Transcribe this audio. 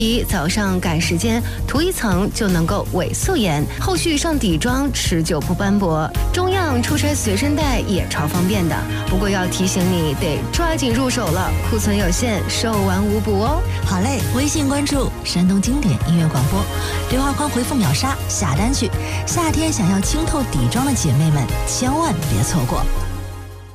早上赶时间涂一层就能够伪素颜，后续上底妆持久不斑驳。中样出差随身带也超方便的，不过要提醒你得抓紧入手了，库存有限，售完无补哦。 好嘞，微信关注山东经典音乐广播，对话框回复秒杀下单去。夏天想要清透底妆的姐妹们，千万别错过。